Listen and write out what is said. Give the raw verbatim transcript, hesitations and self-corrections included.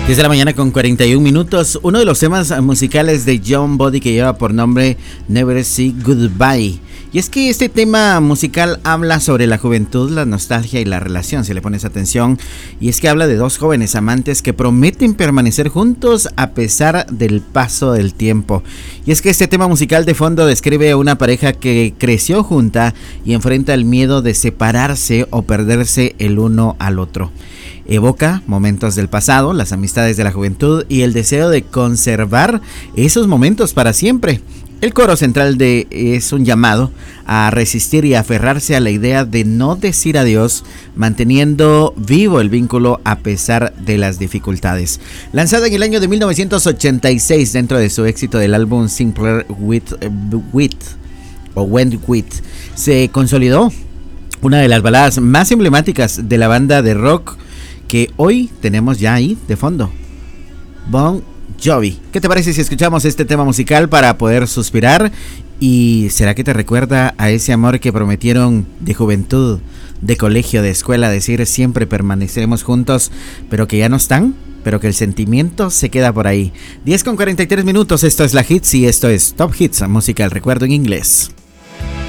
diez de la mañana con cuarenta y un minutos. Uno de los temas musicales de John Body que lleva por nombre Never Say Goodbye. Y es que este tema musical habla sobre la juventud, la nostalgia y la relación, si le pones atención. Y es que habla de dos jóvenes amantes que prometen permanecer juntos a pesar del paso del tiempo. Y es que este tema musical de fondo describe a una pareja que creció junta y enfrenta el miedo de separarse o perderse el uno al otro. Evoca momentos del pasado, las amistades de la juventud y el deseo de conservar esos momentos para siempre. El coro central de es un llamado a resistir y aferrarse a la idea de no decir adiós, manteniendo vivo el vínculo a pesar de las dificultades. Lanzada en el año de mil novecientos ochenta y seis dentro de su éxito del álbum Simpler With, With o Went With, se consolidó una de las baladas más emblemáticas de la banda de rock que hoy tenemos ya ahí de fondo, Bon Jovi. ¿Qué te parece si escuchamos este tema musical para poder suspirar? ¿Y será que te recuerda a ese amor que prometieron de juventud, de colegio, de escuela, decir siempre permaneceremos juntos, pero que ya no están? Pero que el sentimiento se queda por ahí. diez con cuarenta y tres minutos, esto es la Hits y esto es Top Hits, música del recuerdo en inglés.